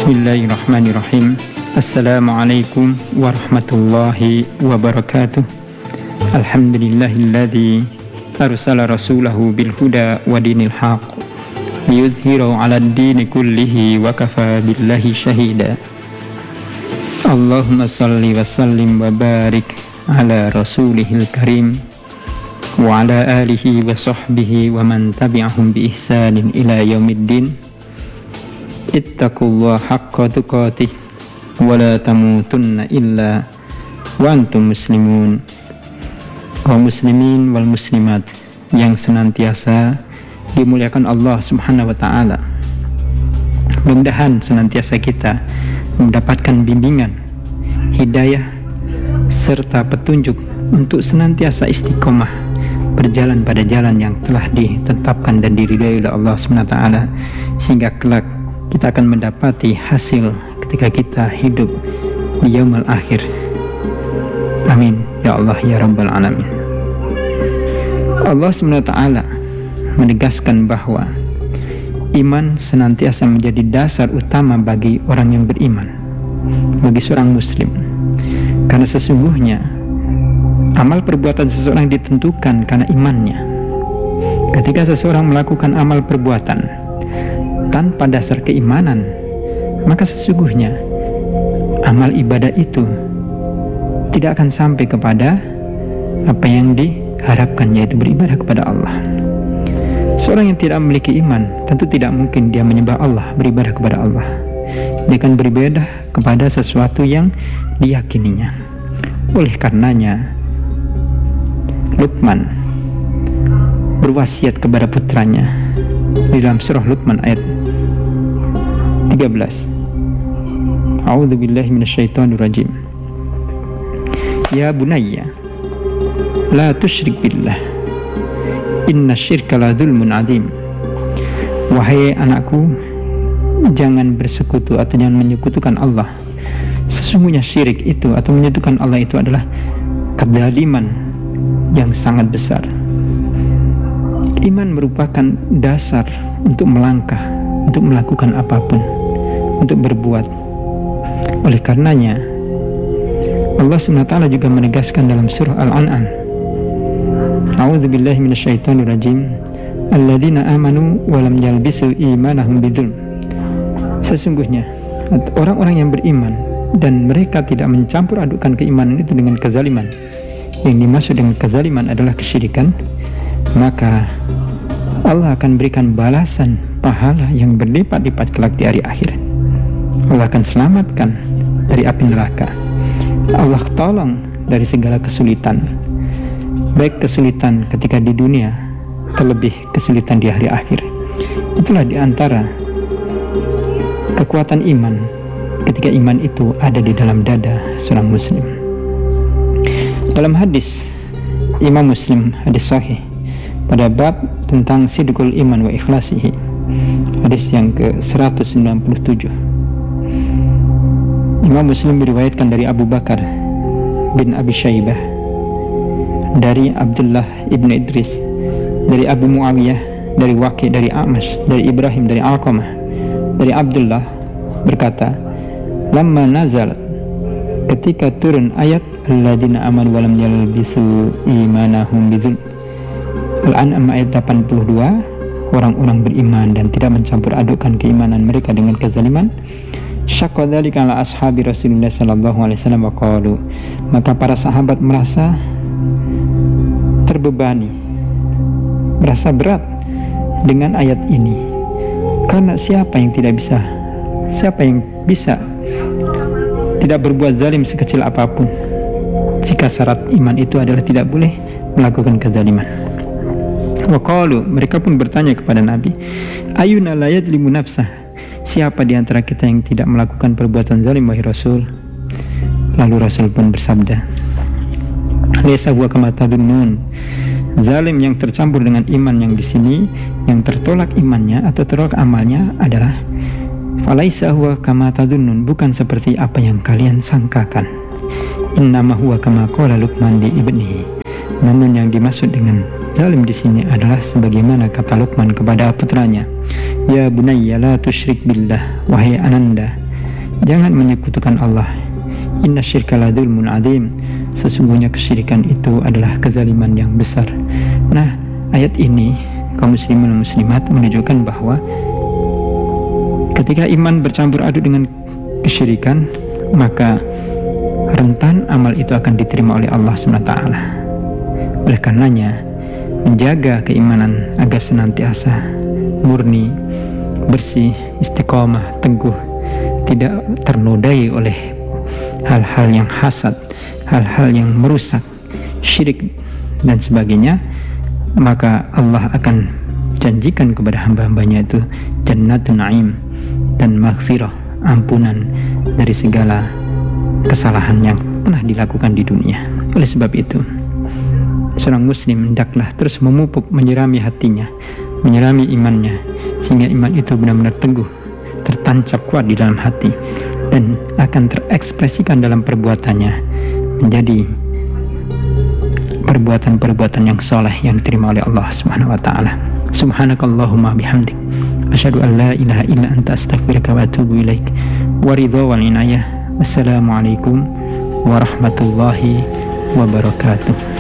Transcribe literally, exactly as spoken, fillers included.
Bismillahirrahmanirrahim. Assalamualaikum warahmatullahi wabarakatuh. Alhamdulillahilladzi arsala rasulahu bil huda wa dinil haq liyudhhirahu 'alad dini kullihi wa kafa billahi syahida. Allahumma salli wa sallim wa barik ala rasulihil karim wa ala alihi wa sahbihi wa man tabi'ahum bi ihsanin ila yaumiddin. Ittaqullaha haqqa tuqatih wa la tamutunna illa wa antum muslimun. Kaum muslimin wal muslimat yang senantiasa dimuliakan Allah Subhanahu wa taala. Mudah-mudahan senantiasa kita mendapatkan bimbingan, hidayah serta petunjuk untuk senantiasa istiqomah berjalan pada jalan yang telah ditetapkan dan diridhai oleh Allah Subhanahu wa taala, sehingga kelak kita akan mendapati hasil ketika kita hidup di yaumul akhir. Amin ya Allah ya Rabbal Alamin. Allah subhanahu wa ta'ala menegaskan bahwa iman senantiasa menjadi dasar utama bagi orang yang beriman, bagi seorang muslim. Karena sesungguhnya amal perbuatan seseorang ditentukan karena imannya. Ketika seseorang melakukan amal perbuatan tanpa dasar keimanan, maka sesungguhnya amal ibadah itu tidak akan sampai kepada apa yang diharapkan, yaitu beribadah kepada Allah. Seorang yang tidak memiliki iman tentu tidak mungkin dia menyembah Allah, beribadah kepada Allah. Dia akan beribadah kepada sesuatu yang diyakininya. Oleh karenanya Luqman berwasiat kepada putranya di dalam surah Luqman ayat tiga belas. A'udzubillahi minasyaitonir rajim. Ya bunayya la tusyrik billah innasyirka la dzulmun adzim. Wahai anakku, jangan bersekutu atau jangan menyekutukan Allah. Sesungguhnya syirik itu atau menyekutukan Allah itu adalah kezaliman yang sangat besar. Iman merupakan dasar untuk melangkah, untuk melakukan apapun, untuk berbuat. Oleh karenanya Allah subhanahu wa taala juga menegaskan dalam surah Al-An'am, A'udzubillahi minasyaitonirrajim, alladzina amanu wa lam yalbisu imanahum bidzulm. Sesungguhnya orang-orang yang beriman dan mereka tidak mencampur adukkan keimanan itu dengan kezaliman. Yang dimaksud dengan kezaliman adalah kesyirikan. Maka Allah akan berikan balasan pahala yang berlipat-lipat kelak di hari akhir. Allah akan selamatkan dari api neraka. Allah tolong dari segala kesulitan, baik kesulitan ketika di dunia, terlebih kesulitan di hari akhir. Itulah diantara kekuatan iman ketika iman itu ada di dalam dada seorang muslim. Dalam hadis Imam Muslim, hadis sahih pada bab tentang sidqul iman wa ikhlasihi, hadis yang ke seratus sembilan puluh tujuh, Imam Muslim meriwayatkan dari Abu Bakar bin Abi Syaibah, dari Abdullah ibn Idris, dari Abu Muawiyah, dari Waqi, dari A'mash, dari Ibrahim, dari Alqamah, dari Abdullah berkata, lamma nazal, ketika turun ayat alladzina amanu wa lam yalbisu imanahum bidzulm, Al-An'am ayat delapan puluh dua, orang-orang beriman dan tidak mencampur adukkan keimanan mereka dengan kezaliman. Syaqqa dzalika ala ashabi Rasulullah sallallahu alaihi wasallam wa qalu, maka para sahabat merasa terbebani, merasa berat dengan ayat ini. Karena siapa yang tidak bisa, siapa yang bisa tidak berbuat zalim sekecil apapun, jika syarat iman itu adalah tidak boleh melakukan kezaliman. Waqalu, mereka pun bertanya kepada Nabi, ayuna la yadlimu nafsah, siapa di antara kita yang tidak melakukan perbuatan zalim wahai Rasul? Lalu Rasul pun bersabda, laysa huwa kama tadunnun, zalim yang tercampur dengan iman yang di sini, yang tertolak imannya atau tertolak amalnya adalah falaisa huwa kama tadunnun, bukan seperti apa yang kalian sangkakan. Innama huwa kama qala Luqman li ibnihi, namun yang dimaksud dengan zalim di sini adalah sebagaimana kata Luqman kepada putranya, ya bunayya la tusyrik billah, wahai ananda, Jangan menyekutukan Allah. Inna syirka la dzulmun adzim. Sesungguhnya kesyirikan itu adalah kezaliman yang besar. Nah, ayat ini kaum muslimin dan muslimat menunjukkan bahwa ketika iman bercampur aduk dengan kesyirikan, maka rentan amal itu akan diterima oleh Allah subhanahu wa taala. Oleh karenanya, menjaga keimanan agar senantiasa murni, bersih, istiqomah, teguh, tidak ternodai oleh hal-hal yang hasad, hal-hal yang merusak, syirik dan sebagainya, maka Allah akan janjikan kepada hamba-hambanya itu jannatun na'im dan maghfirah, ampunan dari segala kesalahan yang pernah dilakukan di dunia. Oleh sebab itu, seorang muslim hendaklah terus memupuk, menyirami hatinya, menyirami imannya, sehingga iman itu benar-benar teguh, tertancap kuat di dalam hati, dan akan terekspresikan dalam perbuatannya menjadi perbuatan-perbuatan yang soleh yang diterima oleh Allah Subhanahu wa taala. Subhanakallahumma bihamdik, asyhadu an la ilaha illa anta, astaghfiruka wa atubu ilaik. Waridha wal inayah. Wassalamualaikum warahmatullahi wabarakatuh.